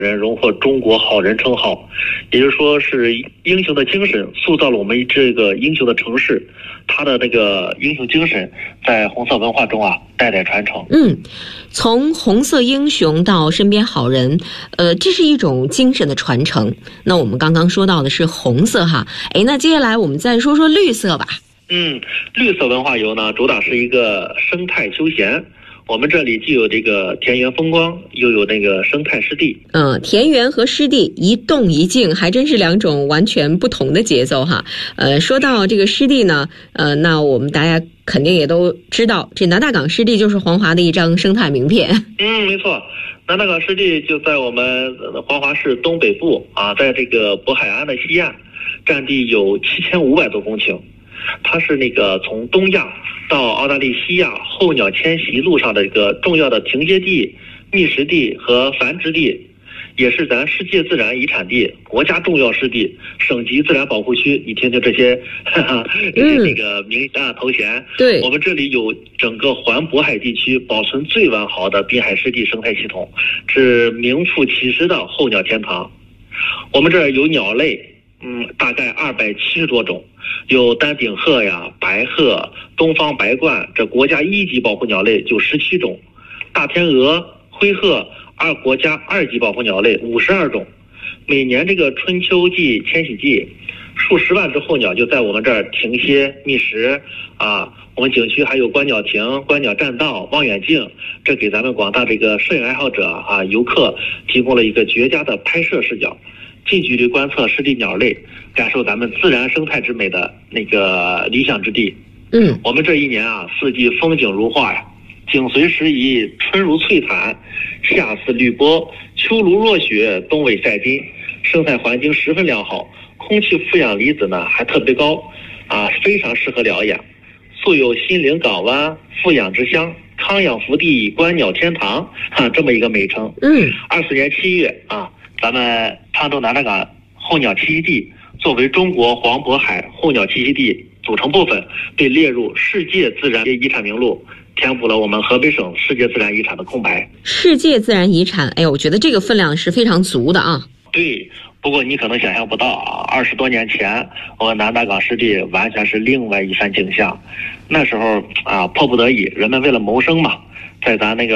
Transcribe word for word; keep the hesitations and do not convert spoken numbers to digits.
人荣获中国好人称号，也就是说是英雄的精神塑造了我们这个英雄的城市，他的那个英雄精神在红色文化中啊代代传承。 嗯，从红色英雄到身边好人，呃，这是一种精神的传承。那我们刚刚说到的是红色哈，哎，那接下来我们再说说绿色吧。 嗯，绿色文化游呢，主打是一个生态休闲。我们这里既有这个田园风光，又有那个生态湿地。 嗯，田园和湿地一动一静，还真是两种完全不同的节奏哈。呃，说到这个湿地呢，呃，那我们大家肯定也都知道，这南大港湿地就是黄华的一张生态名片。 嗯，没错，南大港湿地就在我们黄华市东北部啊，在这个渤海湾的西岸，占地有七千五百多公顷。它是那个从东亚到澳大利西亚候鸟迁徙路上的一个重要的停歇地、觅食地和繁殖地，也是咱世界自然遗产地、国家重要湿地、省级自然保护区。你听听这些，哈哈，这些那个名啊头衔。 对， 我们这里有整个环渤海地区保存最完好的滨海湿地生态系统，是名副其实的候鸟天堂。我们这儿有鸟类，嗯，大概二百七十多种。有丹顶鹤呀、白鹤、东方白鹳，这国家一级保护鸟类就十七种，大天鹅、灰鹤二国家二级保护鸟类五十二种。每年这个春秋季迁徙季，数十万只候鸟就在我们这儿停歇觅食啊。我们景区还有观鸟亭、观鸟栈道、望远镜，这给咱们广大这个摄影爱好者啊、游客提供了一个绝佳的拍摄视角。近距离观测湿地鸟类，感受咱们自然生态之美的那个理想之地。 嗯， 我们这一年啊，四季风景如画呀，景随时宜，春如翠毯，夏似绿波，秋如若雪，冬为晒金，生态环境十分良好，空气负氧离子呢还特别高，啊，非常适合疗养。素有心灵港湾、富养之乡、康养福地、观鸟天堂哈、啊、这么一个美称。 嗯， 二四年七月啊。咱们沧州南大港候鸟栖息地作为中国黄渤海候鸟栖息地组成部分，被列入世界自然遗产名录，填补了我们河北省世界自然遗产的空白。 世界自然遗产，哎呀，我觉得这个分量是非常足的啊。 对，不过你可能想象不到啊，二十多年前，我们南大港湿地完全是另外一番景象。那时候啊，迫不得已，人们为了谋生嘛，在咱那个